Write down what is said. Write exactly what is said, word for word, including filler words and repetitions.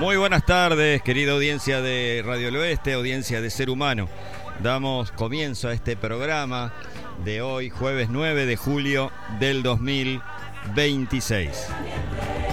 Muy buenas tardes, querida audiencia de Radio del Oeste, audiencia de Ser Humano. Damos comienzo a este programa de hoy, jueves nueve de julio del dos mil veintiséis.